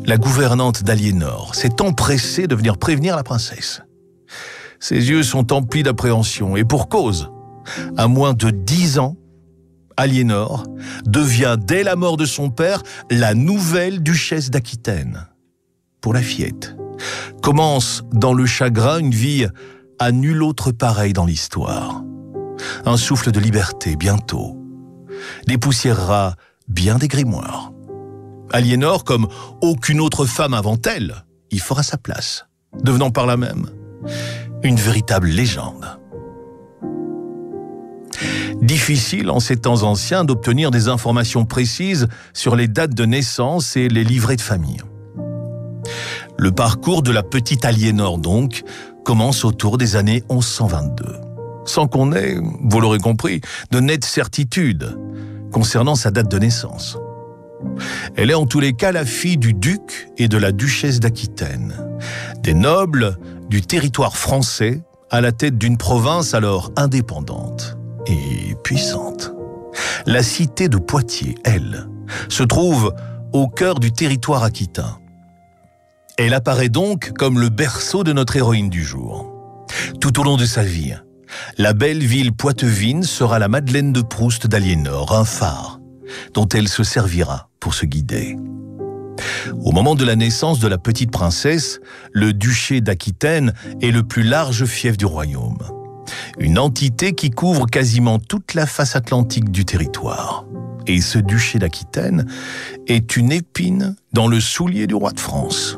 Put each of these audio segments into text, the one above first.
la gouvernante d'Aliénor s'est empressée de venir prévenir la princesse. Ses yeux sont emplis d'appréhension, et pour cause. À moins de 10 ans, Aliénor devient, dès la mort de son père, la nouvelle duchesse d'Aquitaine. Pour la fillette, commence dans le chagrin une vie à nul autre pareille dans l'histoire. Un souffle de liberté bientôt dépoussiérera bien des grimoires. Aliénor, comme aucune autre femme avant elle, y fera sa place, devenant par là même une véritable légende. Difficile en ces temps anciens d'obtenir des informations précises sur les dates de naissance et les livrets de famille. Le parcours de la petite Aliénor, donc, commence autour des années 1122, sans qu'on ait, vous l'aurez compris, de nettes certitudes concernant sa date de naissance. Elle est en tous les cas la fille du duc et de la duchesse d'Aquitaine, des nobles du territoire français à la tête d'une province alors indépendante et puissante. La cité de Poitiers, elle, se trouve au cœur du territoire aquitain. Elle apparaît donc comme le berceau de notre héroïne du jour. Tout au long de sa vie, la belle ville poitevine sera la Madeleine de Proust d'Aliénor, un phare dont elle se servira pour se guider. Au moment de la naissance de la petite princesse, le duché d'Aquitaine est le plus large fief du royaume. Une entité qui couvre quasiment toute la face atlantique du territoire. Et ce duché d'Aquitaine est une épine dans le soulier du roi de France.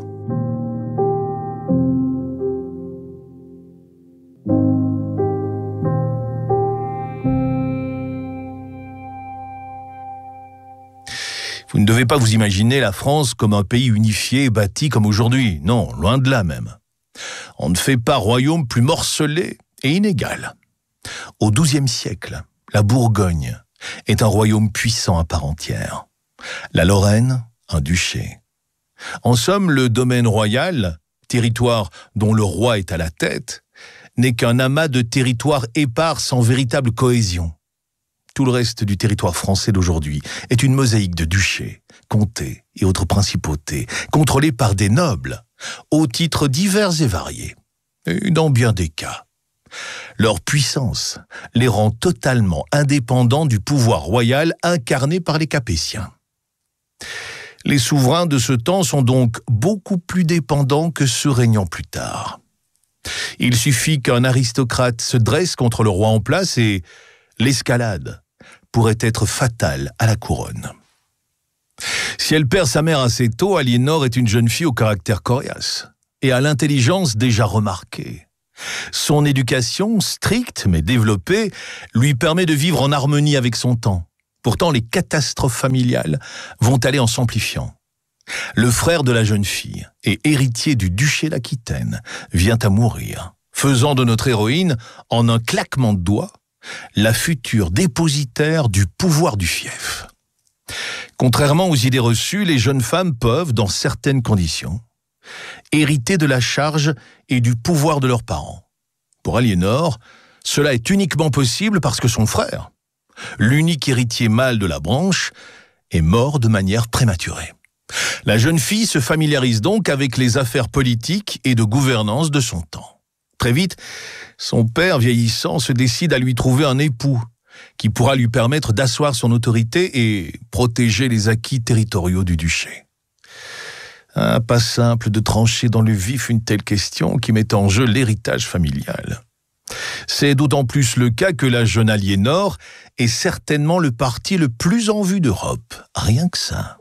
Vous ne devez pas vous imaginer la France comme un pays unifié et bâti comme aujourd'hui. Non, loin de là même. On ne fait pas royaume plus morcelé et inégal. Au XIIe siècle, la Bourgogne est un royaume puissant à part entière. La Lorraine, un duché. En somme, le domaine royal, territoire dont le roi est à la tête, n'est qu'un amas de territoires épars sans véritable cohésion. Tout le reste du territoire français d'aujourd'hui est une mosaïque de duchés, comtés et autres principautés, contrôlés par des nobles, aux titres divers et variés. Et dans bien des cas, leur puissance les rend totalement indépendants du pouvoir royal incarné par les Capétiens. Les souverains de ce temps sont donc beaucoup plus dépendants que ceux régnant plus tard. Il suffit qu'un aristocrate se dresse contre le roi en place et l'escalade pourrait être fatale à la couronne. Si elle perd sa mère assez tôt, Aliénor est une jeune fille au caractère coriace et à l'intelligence déjà remarquée. Son éducation, stricte mais développée, lui permet de vivre en harmonie avec son temps. Pourtant, les catastrophes familiales vont aller en s'amplifiant. Le frère de la jeune fille et héritier du duché d'Aquitaine vient à mourir, faisant de notre héroïne, en un claquement de doigts, la future dépositaire du pouvoir du fief. Contrairement aux idées reçues, les jeunes femmes peuvent, dans certaines conditions, hériter de la charge et du pouvoir de leurs parents. Pour Aliénor, cela est uniquement possible parce que son frère, l'unique héritier mâle de la branche, est mort de manière prématurée. La jeune fille se familiarise donc avec les affaires politiques et de gouvernance de son temps. Très vite, son père vieillissant se décide à lui trouver un époux qui pourra lui permettre d'asseoir son autorité et protéger les acquis territoriaux du duché. Pas simple de trancher dans le vif une telle question qui met en jeu l'héritage familial. C'est d'autant plus le cas que la jeune Aliénor est certainement le parti le plus en vue d'Europe. Rien que ça.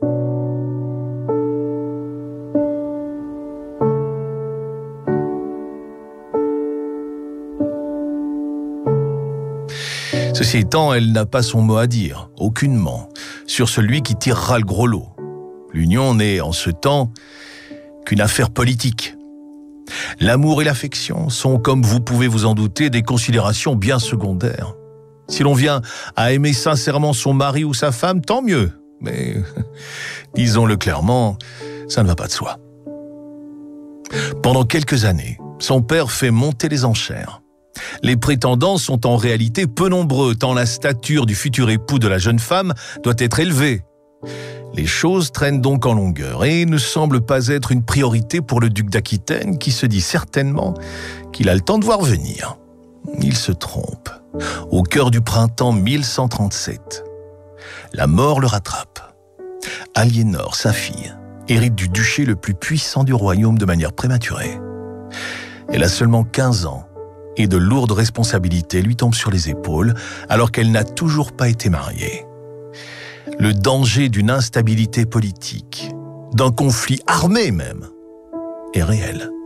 Ceci étant, elle n'a pas son mot à dire, aucunement, sur celui qui tirera le gros lot. L'union n'est, en ce temps, qu'une affaire politique. L'amour et l'affection sont, comme vous pouvez vous en douter, des considérations bien secondaires. Si l'on vient à aimer sincèrement son mari ou sa femme, tant mieux. Mais, disons-le clairement, ça ne va pas de soi. Pendant quelques années, son père fait monter les enchères. Les prétendants sont en réalité peu nombreux, tant la stature du futur époux de la jeune femme doit être élevée. Les choses traînent donc en longueur et ne semblent pas être une priorité pour le duc d'Aquitaine qui se dit certainement qu'il a le temps de voir venir. Il se trompe. Au cœur du printemps 1137, la mort le rattrape. Aliénor, sa fille, hérite du duché le plus puissant du royaume de manière prématurée. Elle a seulement 15 ans et de lourdes responsabilités lui tombent sur les épaules alors qu'elle n'a toujours pas été mariée. Le danger d'une instabilité politique, d'un conflit armé même, est réel.